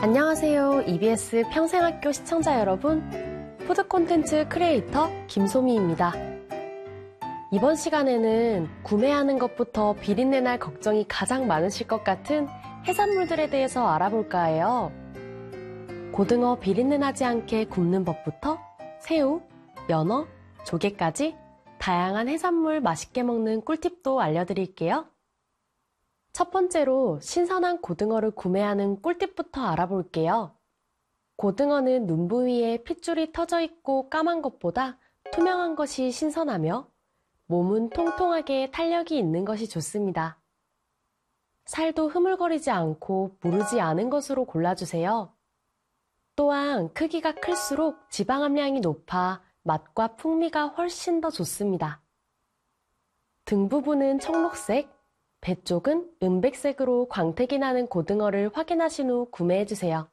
안녕하세요. EBS 평생학교 시청자 여러분. 푸드 콘텐츠 크리에이터 김소미입니다. 이번 시간에는 구매하는 것부터 비린내 날 걱정이 가장 많으실 것 같은 해산물들에 대해서 알아볼까 해요. 고등어 비린내 나지 않게 굽는 법부터 새우, 연어, 조개까지 다양한 해산물 맛있게 먹는 꿀팁도 알려드릴게요. 첫 번째로 신선한 고등어를 구매하는 꿀팁부터 알아볼게요. 고등어는 눈 부위에 핏줄이 터져 있고 까만 것보다 투명한 것이 신선하며 몸은 통통하게 탄력이 있는 것이 좋습니다. 살도 흐물거리지 않고 무르지 않은 것으로 골라주세요. 또한 크기가 클수록 지방 함량이 높아 맛과 풍미가 훨씬 더 좋습니다. 등 부분은 청록색, 배 쪽은 은백색으로 광택이 나는 고등어를 확인하신 후 구매해주세요.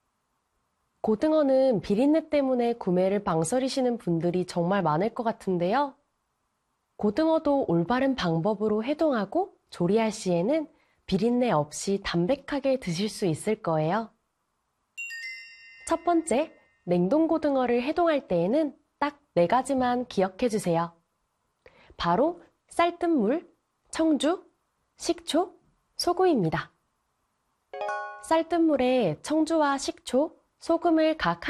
고등어는 비린내 때문에 구매를 망설이시는 분들이 정말 많을 것 같은데요. 고등어도 올바른 방법으로 해동하고 조리할 시에는 비린내 없이 담백하게 드실 수 있을 거예요. 첫 번째, 냉동고등어를 해동할 때에는 딱 4가지만 기억해주세요. 바로 쌀뜨물, 청주, 식초, 소금입니다. 쌀뜨물에 청주와 식초, 소금을 각